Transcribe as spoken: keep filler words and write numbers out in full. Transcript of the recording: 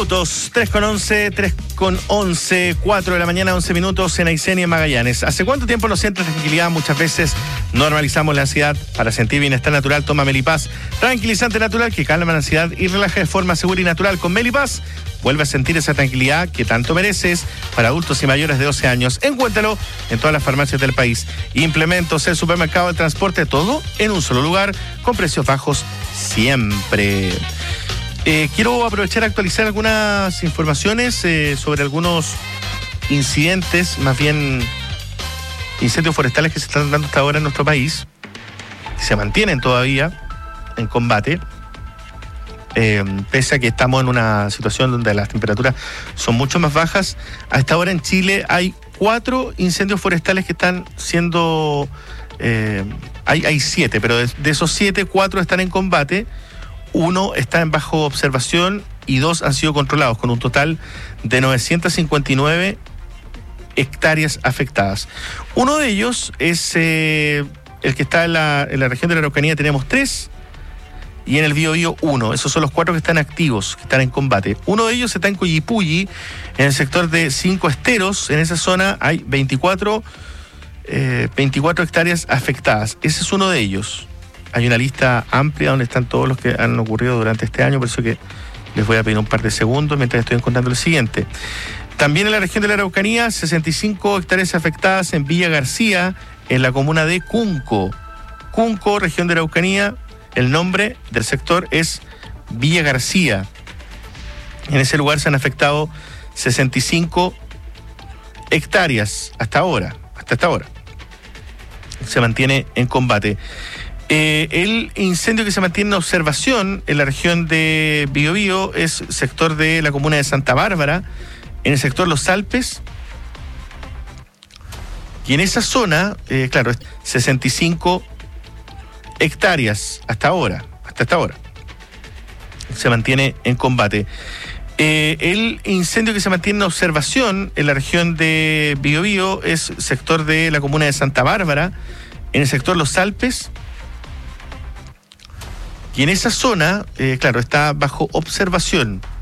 minutos, tres con once, tres con once, cuatro de la mañana, once minutos en Aysén y en Magallanes. ¿Hace cuánto tiempo no sientes tranquilidad? Muchas veces normalizamos la ansiedad. Para sentir bienestar natural, toma Melipaz, tranquilizante natural que calma la ansiedad y relaja de forma segura y natural. Con Melipaz, vuelve a sentir esa tranquilidad que tanto mereces. Para adultos y mayores de doce años, encuéntralo en todas las farmacias del país. Implementos, el supermercado, el transporte, todo en un solo lugar, con precios bajos siempre. Eh, quiero aprovechar a actualizar algunas informaciones eh, sobre algunos incidentes, más bien incendios forestales que se están dando hasta ahora en nuestro país, que se mantienen todavía en combate, eh, pese a que estamos en una situación donde las temperaturas son mucho más bajas. Hasta ahora en Chile hay cuatro incendios forestales que están siendo... Eh, hay, hay siete, pero de, de esos siete, cuatro están en combate. Uno está en bajo observación y dos han sido controlados, con un total de novecientas cincuenta y nueve hectáreas afectadas. Uno de ellos es eh, el que está en la, en la región de la Araucanía, tenemos tres, y en el Biobío uno. Esos son los cuatro que están activos, que están en combate. Uno de ellos está en Coyipulli, en el sector de Cinco Esteros. En esa zona hay veinticuatro, eh, veinticuatro hectáreas afectadas. Ese es uno de ellos. Hay una lista amplia donde están todos los que han ocurrido durante este año, por eso que les voy a pedir un par de segundos mientras estoy contando lo siguiente. También en la región de la Araucanía, sesenta y cinco hectáreas afectadas en Villa García, en la comuna de Cunco. Cunco, región de la Araucanía, el nombre del sector es Villa García. En ese lugar se han afectado sesenta y cinco hectáreas hasta ahora, hasta esta hora. Se mantiene en combate. Eh, el incendio que se mantiene en observación en la región de Biobío es sector de la comuna de Santa Bárbara, en el sector Los Alpes. Y en esa zona, eh, claro, sesenta y cinco hectáreas hasta ahora, hasta esta hora. Se mantiene en combate. Eh, el incendio que se mantiene en observación en la región de Biobío es sector de la comuna de Santa Bárbara, en el sector Los Alpes. Y en esa zona, eh, claro, está bajo observación.